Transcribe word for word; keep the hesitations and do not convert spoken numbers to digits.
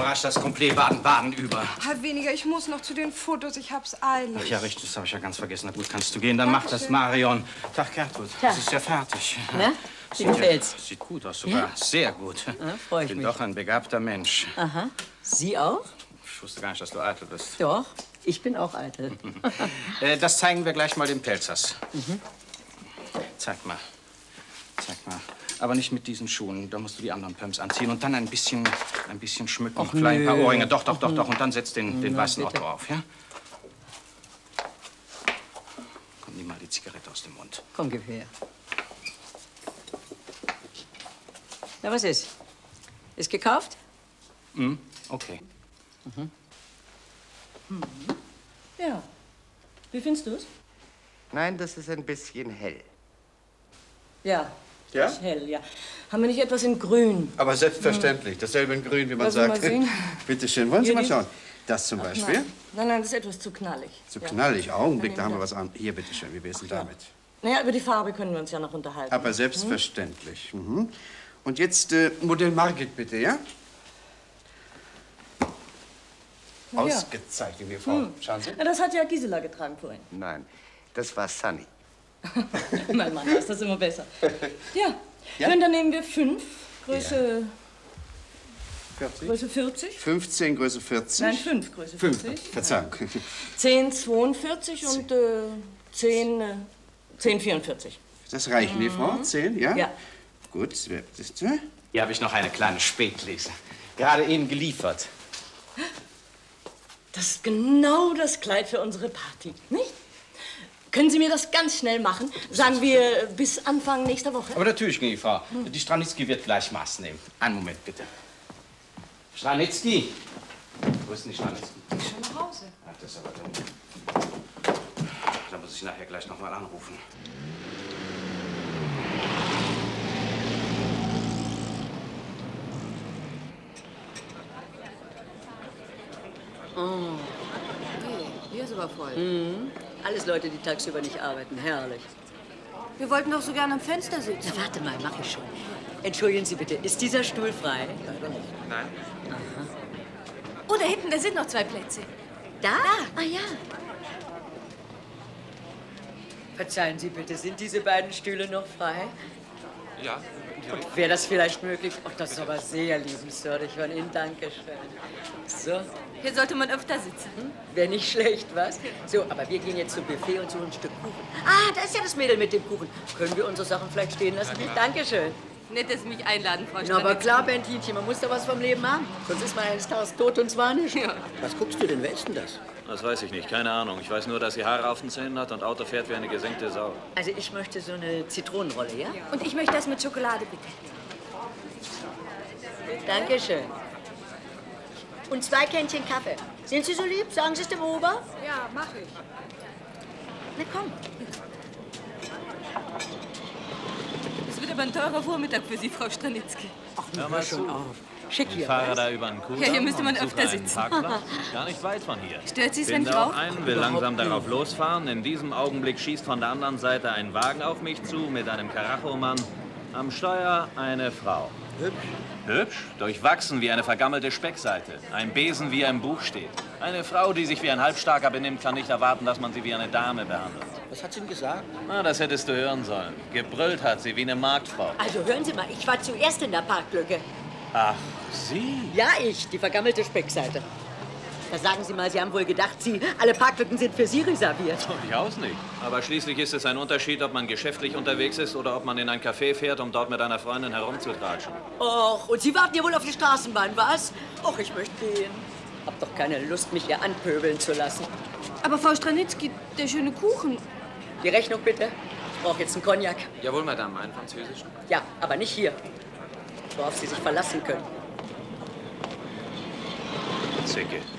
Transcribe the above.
überrascht, das komplett Baden-Baden über. Halb weniger, ich muss noch zu den Fotos, ich hab's eilig. Ach ja, richtig, das habe ich ja ganz vergessen. Na gut, kannst du gehen, dann Dankeschön. mach das, Marion. Tag, Gertrud, Tag. das ist ja fertig. Na, wie Sieht gefällt's? Ja, sieht gut aus, sogar Ja? sehr gut. Ja, freu ich bin mich. doch ein begabter Mensch. Aha. Sie auch? Ich wusste gar nicht, dass du eitel bist. Doch, ich bin auch eitel. äh, das zeigen wir gleich mal dem Pelzers. Mhm. Zeig mal. Zeig mal. Aber nicht mit diesen Schuhen. Da musst du die anderen Pumps anziehen und dann ein bisschen, ein bisschen schmücken. Ach, Vielleicht ein paar nö. Ohrringe. Doch, doch, doch, Ach, doch. Und dann setz den, den na, weißen bitte. Otto auf, ja? Komm, nimm mal die Zigarette aus dem Mund. Komm, gib her. Na, was ist? Ist gekauft? Hm, okay. Mhm. Mhm. Ja. Wie findest du's? Nein, das ist ein bisschen hell. Ja. Ja? Ist hell, ja. Haben wir nicht etwas in Grün? Aber selbstverständlich. Dasselbe in Grün, wie man Lass uns sagt. mal sehen. Bitte schön. Wollen Sie Hier mal die- schauen? Das zum Beispiel. Nein. nein, nein, das ist etwas zu knallig. So Ja. knallig. Augenblick, Dann da haben wir nehmen was an. Hier, bitte schön. Wie wär's denn Ja. damit? Naja, über die Farbe können wir uns ja noch unterhalten. Aber selbstverständlich. Mhm. Und jetzt äh, Modell Margit, bitte, ja? Na ja. Ausgezeichnet, liebe Frau. Hm. Schauen Sie. Ja, das hat ja Gisela getragen vorhin. Nein, das war Sunny. Mein Mann, ist das immer besser. Ja, Ja? Schön, dann nehmen wir fünf, Größe, vierzig? Größe vierzig. fünfzehn, Größe vierzig. Nein, fünf, Größe Fünf, vierzig. Verzeihung. zehn, zweiundvierzig und äh, zehn, äh, zehn, vierundvierzig. Das reicht, ne, Frau? Zehn, ja? Ja. Gut, wer ist das? Hier habe ich noch eine kleine Spätlese. Gerade eben geliefert. Das ist genau das Kleid für unsere Party, nicht? Können Sie mir das ganz schnell machen? Sagen wir bis Anfang nächster Woche? Aber natürlich, gnädige Frau. Die Stranitzky wird gleich Maß nehmen. Einen Moment, bitte. Stranitzky! Wo ist denn die Stranitzky? Die ist schon nach Hause. Ach, das ist aber dumm. Da muss ich nachher gleich noch mal anrufen. Oh. Hey, hier ist aber voll. Mhm. Alles Leute, die tagsüber nicht arbeiten. Herrlich. Wir wollten doch so gerne am Fenster sitzen. Na, warte mal, mach ich schon. Entschuldigen Sie bitte, ist dieser Stuhl frei? Leider nicht. Nein. Aha. Oh, da hinten, da sind noch zwei Plätze. Da? Ah ja. Verzeihen Sie bitte, sind diese beiden Stühle noch frei? Ja. Und wäre das vielleicht möglich? Oh, das ist aber sehr liebenswürdig von Ihnen. Dankeschön. So. Hier sollte man öfter sitzen. Hm? Wäre nicht schlecht, was? So, aber wir gehen jetzt zum Buffet und suchen ein Stück Kuchen. Ah, da ist ja das Mädel mit dem Kuchen. Können wir unsere Sachen vielleicht stehen lassen? Na klar. Dankeschön. Nett, dass Sie mich einladen, Frau Na, aber Stranitzky. klar, Bentinchen, man muss da was vom Leben haben. Sonst ist man eines Tages tot und zwar nicht. Ja. Was guckst du denn? Wer ist denn das? Das weiß ich nicht, keine Ahnung. Ich weiß nur, dass sie Haare auf den Zähnen hat und Auto fährt wie eine gesenkte Sau. Also ich möchte so eine Zitronenrolle, ja? Und ich möchte das mit Schokolade, bitte. Dankeschön. Und zwei Kännchen Kaffee. Sind Sie so lieb? Sagen Sie es dem Ober? Ja, mach ich. Na komm. Das wird aber ein teurer Vormittag für Sie, Frau Stranitzky. Ach, Hör mal zu. Schick Ich hier, fahre was? da über einen Kudamm Ja, hier müsste man und suche öfter einen sitzen. Parkplatz. Gar nicht weit von hier. Stört Sie's, wenn Finde ich auch rauche? einen, will Überhaupt langsam darauf nicht. losfahren. In diesem Augenblick schießt von der anderen Seite ein Wagen auf mich zu mit einem Karachomann. Am Steuer eine Frau. Hübsch. Hübsch, durchwachsen wie eine vergammelte Speckseite. Ein Besen, wie er im Buch steht. Eine Frau, die sich wie ein Halbstarker benimmt, kann nicht erwarten, dass man sie wie eine Dame behandelt. Was hat sie denn gesagt? Na, das hättest du hören sollen. Gebrüllt hat sie wie eine Marktfrau. Also hören Sie mal, ich war zuerst in der Parklücke. Ach, Sie? Ja, ich, die vergammelte Speckseite. Da sagen Sie mal, Sie haben wohl gedacht, Sie, alle Parklücken sind für Sie reserviert. Durchaus nicht. Aber schließlich ist es ein Unterschied, ob man geschäftlich unterwegs ist oder ob man in ein Café fährt, um dort mit einer Freundin herumzutratschen. Och, und Sie warten ja wohl auf die Straßenbahn, was? Och, ich möchte gehen. Hab doch keine Lust, mich hier anpöbeln zu lassen. Aber Frau Stranitzky, der schöne Kuchen. Die Rechnung bitte. Ich brauche jetzt einen Cognac. Jawohl, Madame, einen französischen. Ja, aber nicht hier. Worauf Sie sich verlassen können. Zicke.